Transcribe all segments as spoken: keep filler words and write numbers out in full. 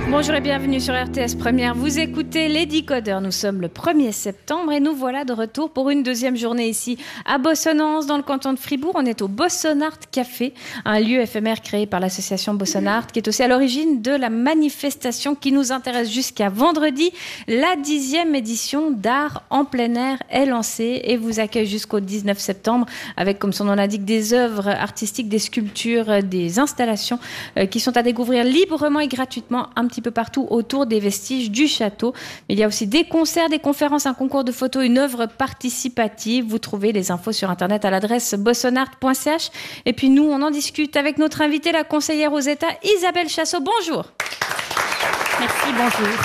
Bonjour et bienvenue sur R T S Première. Vous écoutez les Décodeurs. Nous sommes le premier septembre et nous voilà de retour pour une deuxième journée ici à Bossonnance, dans le canton de Fribourg. On est au Bossonart Café, un lieu éphémère créé par l'association Bossonart, qui est aussi à l'origine de la manifestation qui nous intéresse jusqu'à vendredi. La dixième édition d'Art en plein air est lancée et vous accueille jusqu'au dix-neuf septembre avec, comme son nom l'indique, des œuvres artistiques, des sculptures, des installations euh, qui sont à découvrir librement et gratuitement un petit peu partout autour des vestiges du château. Il y a aussi des concerts, des conférences, un concours de photos, une œuvre participative. Vous trouvez les infos sur internet à l'adresse bossonart point c h. Et puis nous, on en discute avec notre invitée, la conseillère aux États, Isabelle Chassot. Bonjour. Merci, bonjour.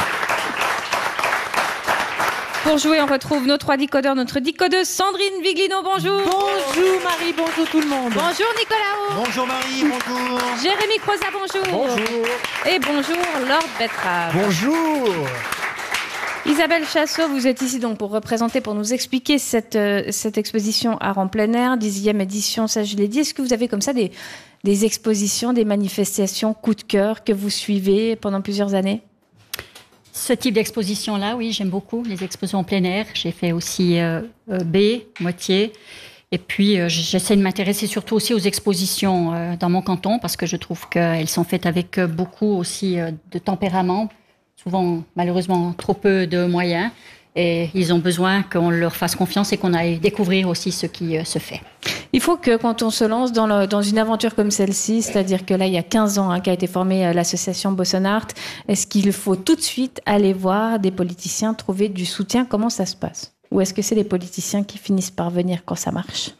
Pour jouer, on retrouve nos trois décodeurs, notre décodeuse Sandrine Viglino, bonjour. Bonjour Marie, bonjour tout le monde. Bonjour Nicolas Haut. Bonjour Marie, bonjour. Jérémy Croza, bonjour. Bonjour. Et bonjour Lord Betrave. Bonjour. Isabelle Chassot, vous êtes ici donc pour représenter, pour nous expliquer cette, euh, cette exposition Art en plein air, dixième édition, ça je l'ai dit. Est-ce que vous avez comme ça des, des expositions, des manifestations, coup de cœur que vous suivez pendant plusieurs années ? Ce type d'exposition-là, oui, j'aime beaucoup les expositions en plein air. J'ai fait aussi euh, B, Moitié. Et puis, euh, j'essaie de m'intéresser surtout aussi aux expositions euh, dans mon canton parce que je trouve qu'elles sont faites avec beaucoup aussi euh, de tempérament, souvent malheureusement trop peu de moyens. Et ils ont besoin qu'on leur fasse confiance et qu'on aille découvrir aussi ce qui euh, se fait. Il faut que quand on se lance dans, le, dans une aventure comme celle-ci, c'est-à-dire que là, il y a quinze ans hein, qu'a été formée euh, l'association Bossonart, est-ce qu'il faut tout de suite aller voir des politiciens, trouver du soutien? Comment ça se passe? Ou est-ce que c'est les politiciens qui finissent par venir quand ça marche?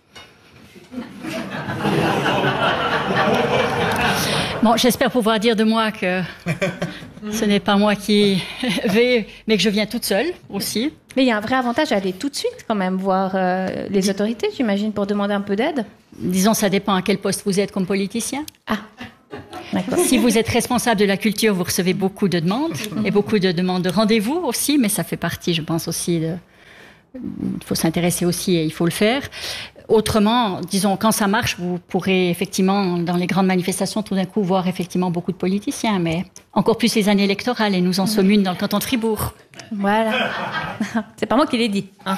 Bon, j'espère pouvoir dire de moi que ce n'est pas moi qui vais, mais que je viens toute seule aussi. Mais il y a un vrai avantage à aller tout de suite quand même voir euh, les autorités, j'imagine, pour demander un peu d'aide. Disons, ça dépend à quel poste vous êtes comme politicien. Ah, d'accord. Si vous êtes responsable de la culture, vous recevez beaucoup de demandes et beaucoup de demandes de rendez-vous aussi, mais ça fait partie, je pense aussi, de... il faut s'intéresser aussi et il faut le faire. Autrement, disons, quand ça marche, vous pourrez effectivement, dans les grandes manifestations, tout d'un coup, voir effectivement beaucoup de politiciens, mais encore plus les années électorales, et nous en sommes une dans le canton de Fribourg. Voilà. C'est pas moi qui l'ai dit. Hein.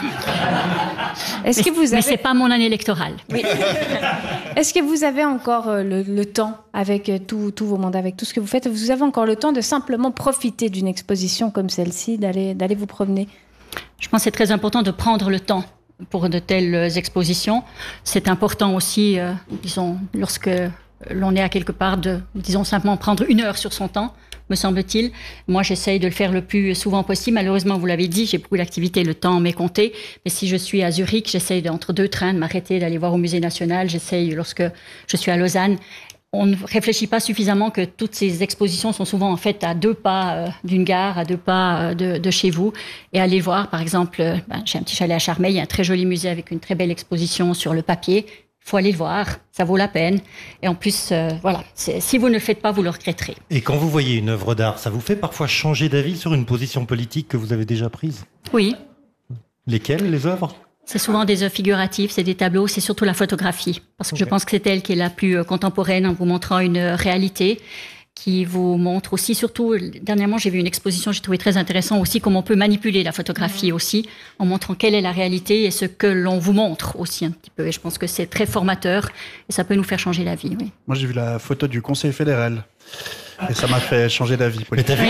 Est-ce mais, que vous avez... mais c'est pas mon année électorale. Oui. Est-ce que vous avez encore le, le temps, avec tous vos mandats, avec tout ce que vous faites, vous avez encore le temps de simplement profiter d'une exposition comme celle-ci, d'aller, d'aller vous promener? Je pense que c'est très important de prendre le temps pour de telles expositions. C'est important aussi, euh, disons, lorsque l'on est à quelque part, de, disons, simplement prendre une heure sur son temps, me semble-t-il. Moi, j'essaye de le faire le plus souvent possible. Malheureusement, vous l'avez dit, j'ai beaucoup d'activités, le temps m'est compté. Mais si je suis à Zurich, j'essaye entre deux trains de m'arrêter, d'aller voir au musée national. J'essaye, lorsque je suis à Lausanne, on ne réfléchit pas suffisamment que toutes ces expositions sont souvent en fait à deux pas euh, d'une gare, à deux pas euh, de, de chez vous. Et aller voir, par exemple, euh, ben, j'ai un petit chalet à Charmeil, il y a un très joli musée avec une très belle exposition sur le papier. Il faut aller le voir, ça vaut la peine. Et en plus, euh, voilà, si vous ne le faites pas, vous le regretterez. Et quand vous voyez une œuvre d'art, ça vous fait parfois changer d'avis sur une position politique que vous avez déjà prise? Oui. Lesquelles, les œuvres? C'est souvent des œuvres figuratives, c'est des tableaux, c'est surtout la photographie. Parce que okay. Je pense que c'est elle qui est la plus contemporaine en vous montrant une réalité qui vous montre aussi, surtout, dernièrement, j'ai vu une exposition, j'ai trouvé très intéressant aussi comment on peut manipuler la photographie mmh. aussi, en montrant quelle est la réalité et ce que l'on vous montre aussi un petit peu. Et je pense que c'est très formateur et ça peut nous faire changer la vie, oui. Moi, j'ai vu la photo du Conseil fédéral et ça m'a fait changer d'avis. Mais t'as vu?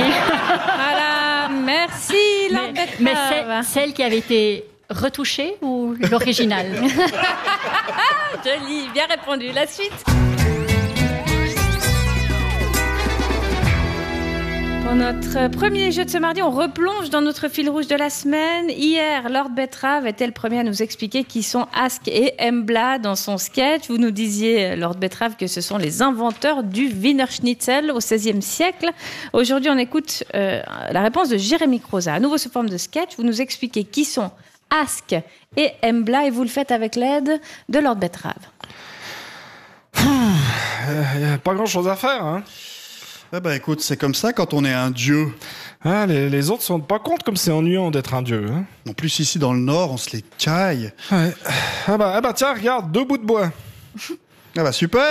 Voilà, merci, Mais, mais c'est celle qui avait été retouchée ou l'original? Joli, bien répondu. La suite. Pour notre premier jeu de ce mardi, on replonge dans notre fil rouge de la semaine. Hier, Lord Betrave était le premier à nous expliquer qui sont Ask et Embla dans son sketch. Vous nous disiez, Lord Betrave, que ce sont les inventeurs du Wiener Schnitzel au seizième siècle. Aujourd'hui, on écoute euh, la réponse de Jérémy Croza. À nouveau sous forme de sketch, vous nous expliquez qui sont Ask et Embla et vous le faites avec l'aide de Lord Betrave. Il n'y a pas grand-chose à faire, hein. Eh ben écoute, c'est comme ça quand on est un dieu. Ah, les, les autres se rendent pas compte comme c'est ennuyant d'être un dieu. Hein. En plus, ici dans le Nord, on se les caille. Ouais. Ah bah, ah bah tiens, regarde, deux bouts de bois. Ah bah super.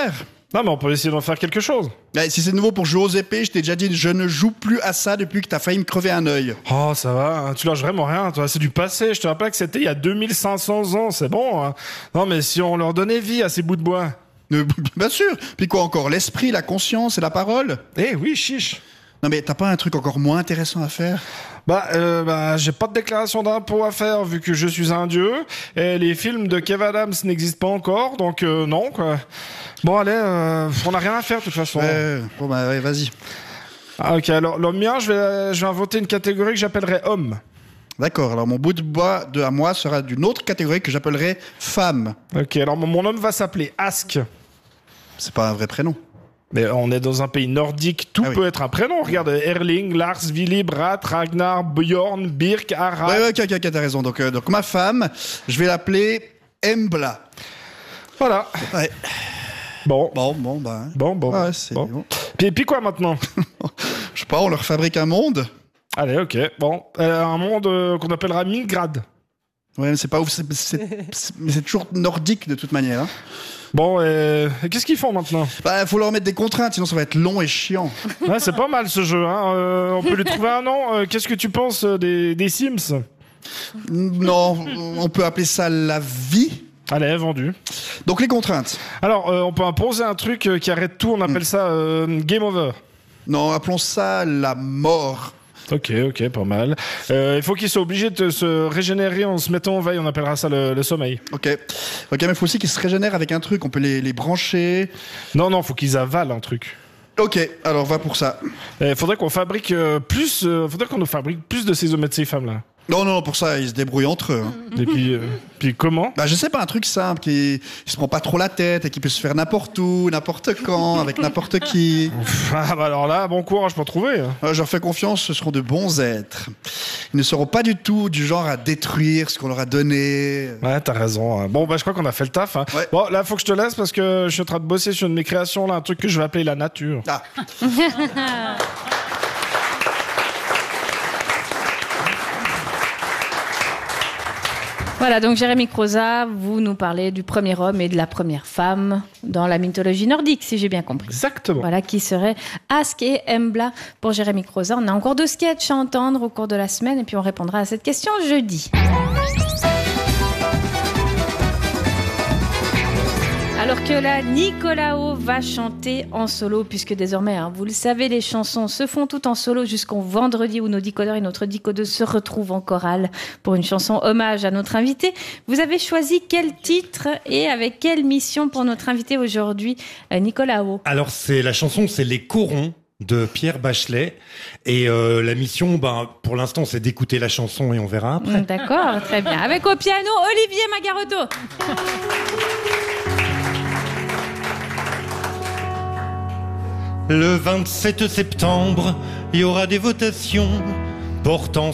Non, mais on peut essayer d'en faire quelque chose. Ouais, si c'est nouveau pour jouer aux épées, je t'ai déjà dit, je ne joue plus à ça depuis que t'as failli me crever un œil. Oh, ça va, hein, tu lâches vraiment rien, toi. C'est du passé. Je te rappelle que c'était il y a deux mille cinq cents ans, c'est bon. Hein. Non, mais si on leur donnait vie à ces bouts de bois. Euh, bien sûr. Puis quoi encore? L'esprit, la conscience et la parole? Eh oui, chiche. Non mais t'as pas un truc encore moins intéressant à faire? Bah, euh, bah, j'ai pas de déclaration d'impôt à faire vu que je suis un dieu et les films de Kev Adams n'existent pas encore, donc euh, non quoi. Bon allez, euh, on n'a rien à faire de toute façon. Ouais, bon bah ouais, vas-y. Ah, ok, alors le mien, je vais, je vais inventer une catégorie que j'appellerai homme. D'accord, alors mon bout de bois de à moi sera d'une autre catégorie que j'appellerai femme. Ok, alors mon, mon homme va s'appeler Ask. C'est pas un vrai prénom. Mais on est dans un pays nordique, tout Ah oui. peut être un prénom. Regarde, Erling, Lars, Willy, Brat, Ragnar, Bjorn, Birk, Harald. Ouais, ouais, ok, ok, ok, t'as raison. Donc, euh, donc ma femme, je vais l'appeler Embla. Voilà. Ouais. Bon. Bon, bon, bah. hein. Bon, bon. Ouais, c'est bon. bon. Puis, puis quoi maintenant? Je sais pas, on leur fabrique un monde. Allez, ok. Bon. Euh, un monde euh, qu'on appellera Mingrad. Ouais, mais c'est pas ouf, c'est, c'est, c'est, mais c'est toujours nordique de toute manière. Hein. Bon, euh, et qu'est-ce qu'ils font maintenant? Bah, faut leur mettre des contraintes, sinon ça va être long et chiant. Ouais, c'est pas mal ce jeu. Hein. Euh, on peut lui trouver un nom. Euh, qu'est-ce que tu penses euh, des, des Sims? Non, on peut appeler ça la vie. Allez, vendu. Donc les contraintes. Alors, euh, on peut imposer un truc euh, qui arrête tout. On appelle ça euh, Game Over. Non, appelons ça la mort. Ok, ok, pas mal. Euh, il faut qu'il soit obligé de se régénérer en se mettant en veille. On appellera ça le, le sommeil. Ok. Ok, mais il faut aussi qu'ils se régénèrent avec un truc. On peut les, les brancher. Non, non, faut qu'ils avalent un truc. Ok, alors va pour ça. Il faudrait qu'on fabrique euh, plus. Euh, faudrait qu'on nous fabrique plus de ces hommes et de ces femmes là. Non, non, pour ça, ils se débrouillent entre eux. hein. Et puis, euh, puis comment? Bah, je sais pas, un truc simple qui il se prend pas trop la tête et qui peut se faire n'importe où, n'importe quand, avec n'importe qui. Ah bah alors là, bon courage pour trouver. hein. Euh, je leur fais confiance, ce seront de bons êtres. Ils ne seront pas du tout du genre à détruire ce qu'on leur a donné. Ouais, t'as raison. hein. Bon, bah je crois qu'on a fait le taf. hein. Ouais. Bon, là, faut que je te laisse parce que je suis en train de bosser sur une de mes créations, là, un truc que je vais appeler la nature. Ah, Voilà, donc Jérémy Croza, vous nous parlez du premier homme et de la première femme dans la mythologie nordique, si j'ai bien compris. Exactement. Voilà, qui serait Ask et Embla pour Jérémy Croza. On a encore deux sketchs à entendre au cours de la semaine et puis on répondra à cette question jeudi. Alors que là, Nicolao va chanter en solo, puisque désormais, hein, vous le savez, les chansons se font toutes en solo jusqu'au vendredi où nos décodeurs et notre décodeuse se retrouvent en chorale pour une chanson hommage à notre invité. Vous avez choisi quel titre et avec quelle mission pour notre invité aujourd'hui, euh, Nicolao? Alors, c'est la chanson, c'est Les Corons de Pierre Bachelet. Et euh, la mission, ben, pour l'instant, c'est d'écouter la chanson et on verra après. D'accord, très bien. Avec au piano, Olivier Magarotto. Le vingt-sept septembre, il y aura des votations portant